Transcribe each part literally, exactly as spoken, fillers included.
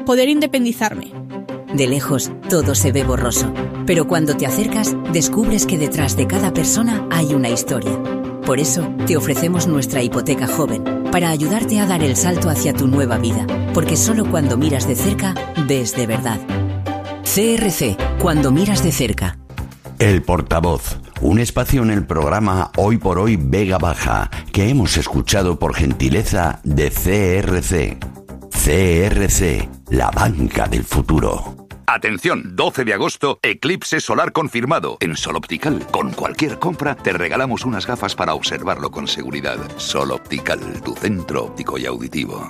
poder independizarme. De lejos, todo se ve borroso, pero cuando te acercas, descubres que detrás de cada persona hay una historia. Por eso, te ofrecemos nuestra hipoteca joven, para ayudarte a dar el salto hacia tu nueva vida, porque solo cuando miras de cerca, ves de verdad. C R C, cuando miras de cerca. El portavoz, un espacio en el programa Hoy por Hoy Vega Baja, que hemos escuchado por gentileza de C R C. C R C, la banca del futuro. Atención, doce de agosto, eclipse solar confirmado. En Sol Optical, con cualquier compra, te regalamos unas gafas para observarlo con seguridad. Sol Optical, tu centro óptico y auditivo.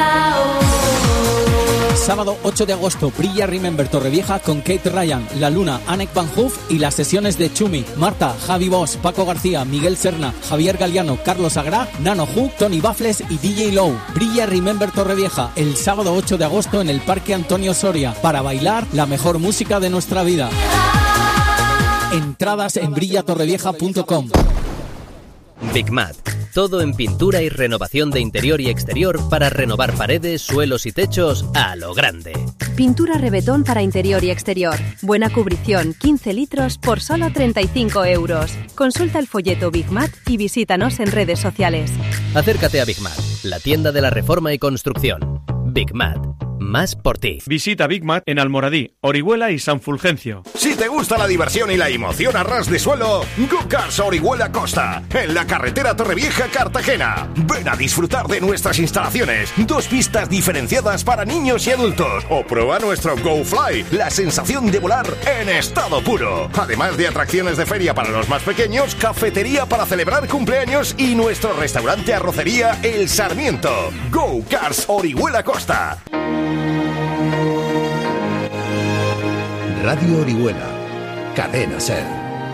Sábado ocho de agosto, brilla Remember Torrevieja con Kate Ryan, La Luna, Anek Van Hoof y las sesiones de Chumi, Marta, Javi Bosch, Paco García, Miguel Serna, Javier Galiano, Carlos Agrá, Nano Hook, Tony Baffles y D J Low. Brilla Remember Torrevieja el sábado ocho de agosto en el Parque Antonio Soria para bailar la mejor música de nuestra vida. Entradas en brilla torrevieja punto com. Big Mat. Todo en pintura y renovación de interior y exterior para renovar paredes, suelos y techos a lo grande. Pintura Rebetón para interior y exterior. Buena cubrición, quince litros por solo treinta y cinco euros. Consulta el folleto Big Mat y visítanos en redes sociales. Acércate a Big Mat, la tienda de la reforma y construcción. Big Mat. Más por ti. Visita Big Mat en Almoradí, Orihuela y San Fulgencio. Si te gusta la diversión y la emoción a ras de suelo, Go Cars Orihuela Costa, en la carretera Torrevieja-Cartagena. Ven a disfrutar de nuestras instalaciones. Dos pistas diferenciadas para niños y adultos. O prueba nuestro Go Fly, la sensación de volar en estado puro. Además de atracciones de feria para los más pequeños, cafetería para celebrar cumpleaños y nuestro restaurante arrocería El Sarmiento. Go Cars Orihuela Costa. Radio Orihuela, Cadena Ser.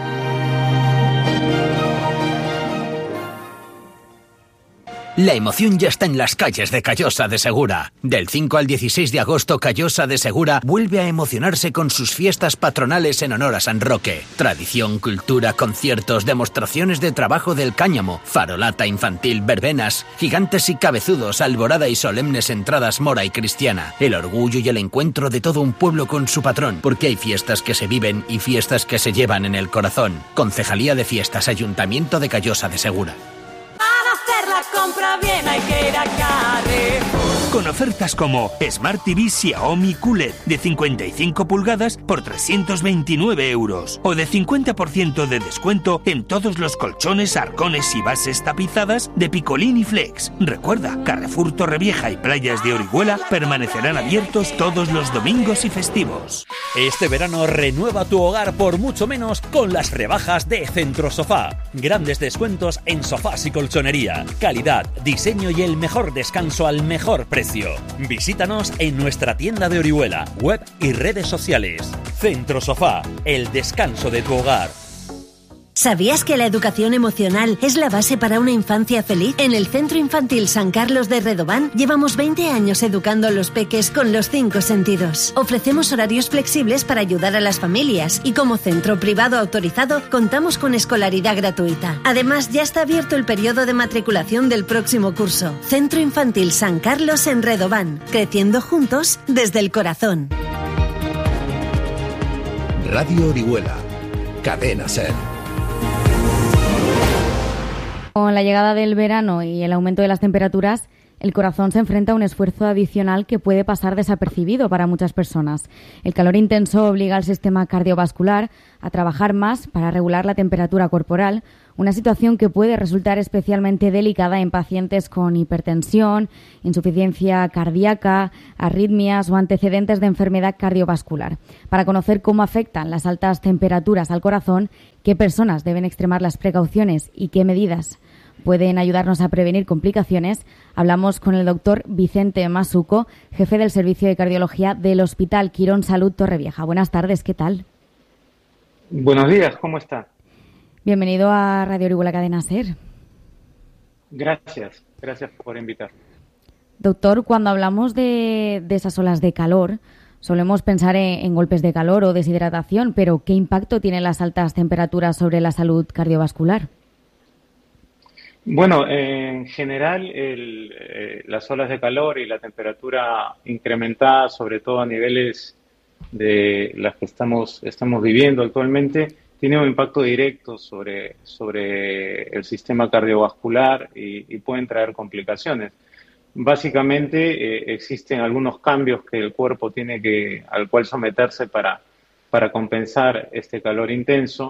La emoción ya está en las calles de Callosa de Segura. Del cinco al dieciséis de agosto, Callosa de Segura vuelve a emocionarse con sus fiestas patronales en honor a San Roque. Tradición, cultura, conciertos, demostraciones de trabajo del cáñamo, farolata infantil, verbenas, gigantes y cabezudos, alborada y solemnes entradas mora y cristiana. El orgullo y el encuentro de todo un pueblo con su patrón, porque hay fiestas que se viven y fiestas que se llevan en el corazón. Concejalía de Fiestas, Ayuntamiento de Callosa de Segura. La compra bien hay que ir a Carrefour. Con ofertas como Smart T V Xiaomi Q L E D de cincuenta y cinco pulgadas por trescientos veintinueve euros o de cincuenta por ciento de descuento en todos los colchones, arcones y bases tapizadas de Picolín y Flex. Recuerda, Carrefour Torrevieja y Playas de Orihuela permanecerán abiertos todos los domingos y festivos. Este verano renueva tu hogar por mucho menos con las rebajas de Centro Sofá. Grandes descuentos en sofás y colchonería. Calidad, diseño y el mejor descanso al mejor precio. Visítanos en nuestra tienda de Orihuela, web y redes sociales. Centro Sofá, el descanso de tu hogar. ¿Sabías que la educación emocional es la base para una infancia feliz? En el Centro Infantil San Carlos de Redován llevamos veinte años educando a los peques con los cinco sentidos. Ofrecemos horarios flexibles para ayudar a las familias y como centro privado autorizado contamos con escolaridad gratuita. Además, ya está abierto el periodo de matriculación del próximo curso. Centro Infantil San Carlos en Redován, creciendo juntos desde el corazón. Radio Orihuela, Cadena Ser. Con la llegada del verano y el aumento de las temperaturas, el corazón se enfrenta a un esfuerzo adicional que puede pasar desapercibido para muchas personas. El calor intenso obliga al sistema cardiovascular a trabajar más para regular la temperatura corporal, una situación que puede resultar especialmente delicada en pacientes con hipertensión, insuficiencia cardíaca, arritmias o antecedentes de enfermedad cardiovascular. Para conocer cómo afectan las altas temperaturas al corazón, qué personas deben extremar las precauciones y qué medidas pueden ayudarnos a prevenir complicaciones, hablamos con el doctor Vicente Masuco, jefe del Servicio de Cardiología del Hospital Quirón Salud Torrevieja. Buenas tardes, ¿qué tal? Buenos días, ¿cómo está? Bienvenido a Radio Orihuela Cadena Ser. Gracias, gracias por invitarme. Doctor, cuando hablamos de, de esas olas de calor, solemos pensar en, en golpes de calor o deshidratación, pero ¿qué impacto tienen las altas temperaturas sobre la salud cardiovascular? Bueno, en general el, eh, las olas de calor y la temperatura incrementada, sobre todo a niveles de las que estamos, estamos viviendo actualmente, tienen un impacto directo sobre, sobre el sistema cardiovascular y, y pueden traer complicaciones. Básicamente eh, existen algunos cambios que el cuerpo tiene que, al cual someterse para, para compensar este calor intenso,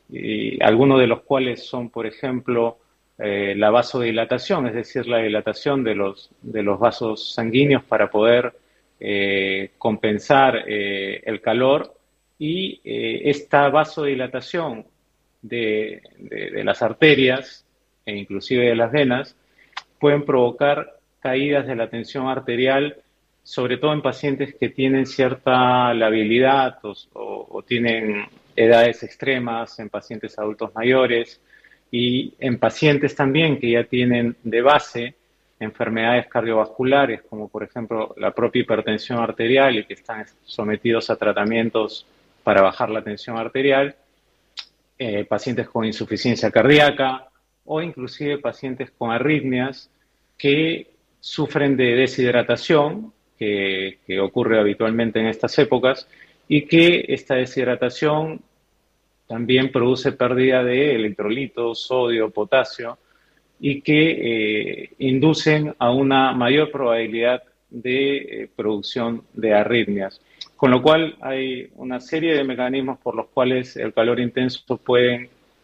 y algunos de los cuales son, por ejemplo, Eh, la vasodilatación, es decir, la dilatación de los, de los vasos sanguíneos para poder eh, compensar eh, el calor, y eh, esta vasodilatación de, de, de las arterias e inclusive de las venas pueden provocar caídas de la tensión arterial, sobre todo en pacientes que tienen cierta labilidad o, o, o tienen edades extremas, en pacientes adultos mayores, y en pacientes también que ya tienen de base enfermedades cardiovasculares, como por ejemplo la propia hipertensión arterial, y que están sometidos a tratamientos para bajar la tensión arterial, eh, pacientes con insuficiencia cardíaca o inclusive pacientes con arritmias que sufren de deshidratación, que, que ocurre habitualmente en estas épocas, y que esta deshidratación también produce pérdida de electrolitos, sodio, potasio, y que eh, inducen a una mayor probabilidad de eh, producción de arritmias. Con lo cual hay una serie de mecanismos por los cuales el calor intenso puede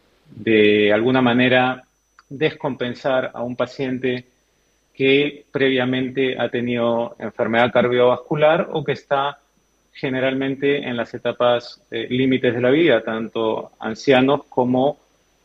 de alguna manera descompensar a un paciente que previamente ha tenido enfermedad cardiovascular o que está generalmente en las etapas eh, límites de la vida, tanto ancianos como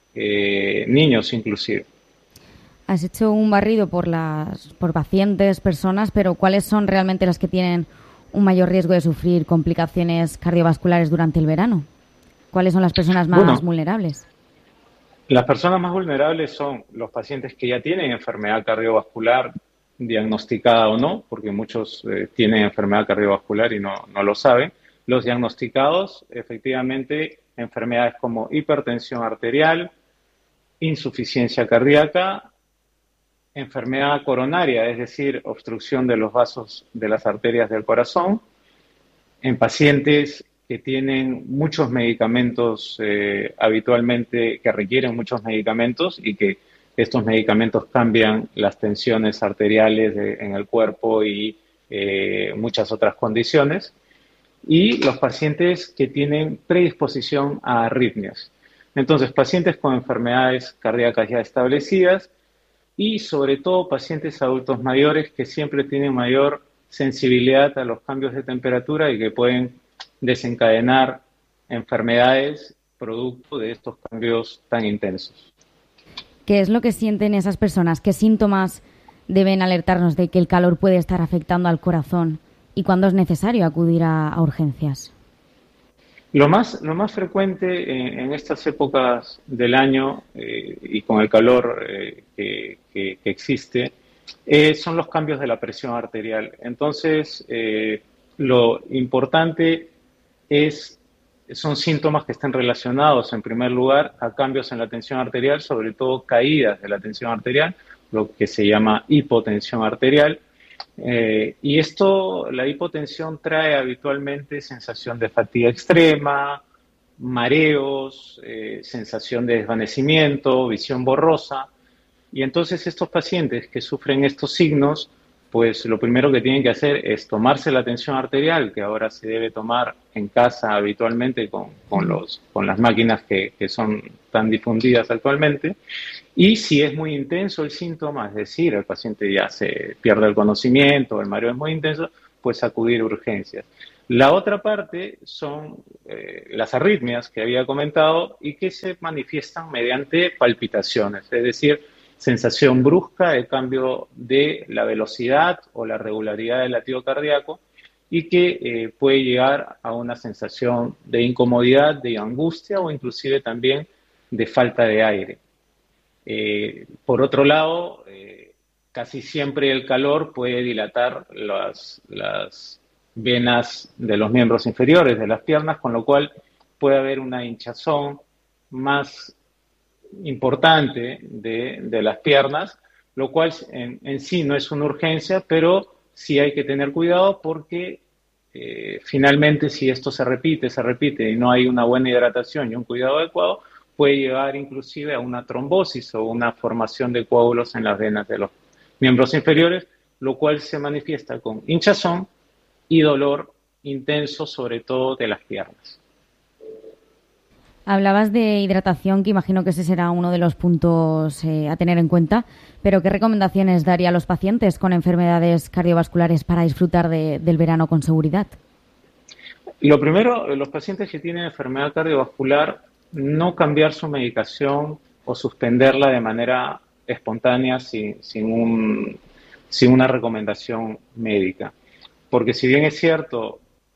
eh, niños inclusive. Has hecho un barrido por las por pacientes, personas, pero ¿cuáles son realmente las que tienen un mayor riesgo de sufrir complicaciones cardiovasculares durante el verano? ¿Cuáles son las personas más bueno, vulnerables? Las personas más vulnerables son los pacientes que ya tienen enfermedad cardiovascular, diagnosticada o no, porque muchos eh, tienen enfermedad cardiovascular y no, no lo saben. Los diagnosticados, efectivamente, enfermedades como hipertensión arterial, insuficiencia cardíaca, enfermedad coronaria, es decir, obstrucción de los vasos de las arterias del corazón, en pacientes que tienen muchos medicamentos eh, habitualmente, que requieren muchos medicamentos y que estos medicamentos cambian las tensiones arteriales de, en el cuerpo y eh, muchas otras condiciones. Y los pacientes que tienen predisposición a arritmias. Entonces, pacientes con enfermedades cardíacas ya establecidas y sobre todo pacientes adultos mayores que siempre tienen mayor sensibilidad a los cambios de temperatura y que pueden desencadenar enfermedades producto de estos cambios tan intensos. ¿Qué es lo que sienten esas personas? ¿Qué síntomas deben alertarnos de que el calor puede estar afectando al corazón? ¿Y cuándo es necesario acudir a, a urgencias? Lo más, lo más frecuente en, en estas épocas del año eh, y con el calor eh, que, que, que existe eh, son los cambios de la presión arterial. Entonces, eh, lo importante es, son síntomas que estén relacionados, en primer lugar, a cambios en la tensión arterial, sobre todo caídas de la tensión arterial, lo que se llama hipotensión arterial. Eh, y esto, la hipotensión trae habitualmente sensación de fatiga extrema, mareos, eh, sensación de desvanecimiento, visión borrosa. Y entonces estos pacientes que sufren estos signos, pues lo primero que tienen que hacer es tomarse la tensión arterial, que ahora se debe tomar en casa habitualmente con, con, los, con las máquinas que, que son tan difundidas actualmente. Y si es muy intenso el síntoma, es decir, el paciente ya se pierde el conocimiento, el mareo es muy intenso, pues acudir a urgencias. La otra parte son eh, las arritmias que había comentado y que se manifiestan mediante palpitaciones, es decir, sensación brusca de cambio de la velocidad o la regularidad del latido cardíaco y que eh, puede llegar a una sensación de incomodidad, de angustia o inclusive también de falta de aire. Eh, por otro lado, eh, casi siempre el calor puede dilatar las, las venas de los miembros inferiores de las piernas, con lo cual puede haber una hinchazón más importante de, de las piernas, lo cual en, en sí no es una urgencia, pero sí hay que tener cuidado porque eh, finalmente si esto se repite, se repite y no hay una buena hidratación y un cuidado adecuado, puede llevar inclusive a una trombosis o una formación de coágulos en las venas de los miembros inferiores, lo cual se manifiesta con hinchazón y dolor intenso, sobre todo de las piernas. Hablabas de hidratación, que imagino que ese será uno de los puntos eh, a tener en cuenta, pero ¿qué recomendaciones daría a los pacientes con enfermedades cardiovasculares para disfrutar de, del verano con seguridad? Lo primero, los pacientes que tienen enfermedad cardiovascular, no cambiar su medicación o suspenderla de manera espontánea sin, sin, un, sin una recomendación médica. Porque si bien es cierto,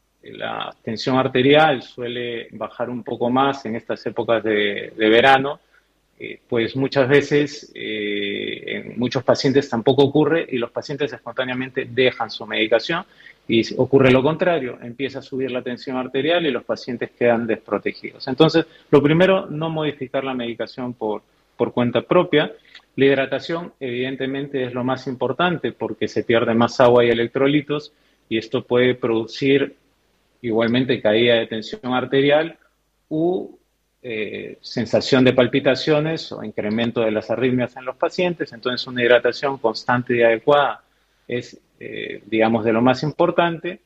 la tensión arterial suele bajar un poco más en estas épocas de, de verano, eh, pues muchas veces eh, en muchos pacientes tampoco ocurre y los pacientes espontáneamente dejan su medicación y ocurre lo contrario, empieza a subir la tensión arterial y los pacientes quedan desprotegidos. Entonces, lo primero, no modificar la medicación por, por cuenta propia. La hidratación, evidentemente, es lo más importante porque se pierde más agua y electrolitos y esto puede producir igualmente caída de tensión arterial u eh, sensación de palpitaciones o incremento de las arritmias en los pacientes. Entonces, una hidratación constante y adecuada es, eh, digamos, de lo más importante.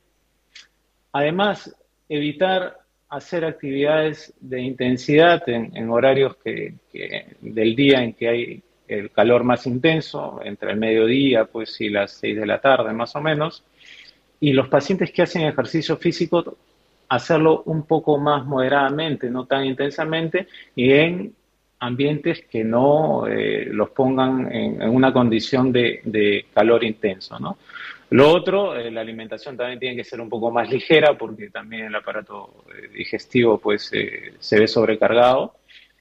Además, evitar hacer actividades de intensidad en, en horarios que, que del día en que hay el calor más intenso, entre el mediodía pues, y las seis de la tarde más o menos. Y los pacientes que hacen ejercicio físico, hacerlo un poco más moderadamente, no tan intensamente, y en ambientes que no eh, los pongan en, en una condición de, de calor intenso, ¿no? Lo otro, eh, la alimentación también tiene que ser un poco más ligera, porque también el aparato eh, digestivo pues, eh, se ve sobrecargado.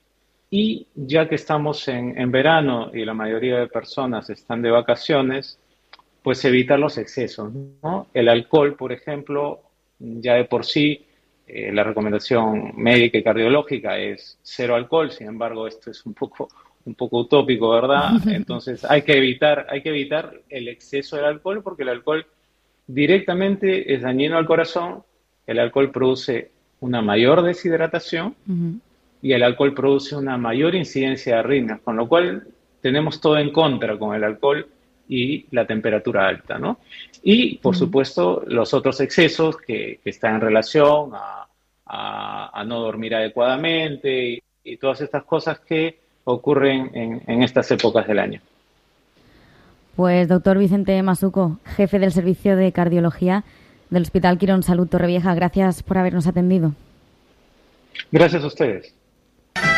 Y ya que estamos en, en verano y la mayoría de personas están de vacaciones, pues evitar los excesos, ¿no? El alcohol, por ejemplo, ya de por sí, eh, la recomendación médica y cardiológica es cero alcohol, sin embargo, esto es un poco, un poco utópico, ¿verdad? Entonces, hay que evitar, hay que evitar el exceso del alcohol, porque el alcohol directamente es dañino al corazón, el alcohol produce una mayor deshidratación uh-huh. y el alcohol produce una mayor incidencia de arritmias, con lo cual tenemos todo en contra con el alcohol y la temperatura alta, ¿no? Y, por uh-huh. supuesto, los otros excesos que, que están en relación a, a, a no dormir adecuadamente y, y todas estas cosas que ocurren en, en estas épocas del año. Pues, doctor Vicente Masuco, jefe del Servicio de Cardiología del Hospital Quirón Salud Torrevieja, gracias por habernos atendido. Gracias a ustedes.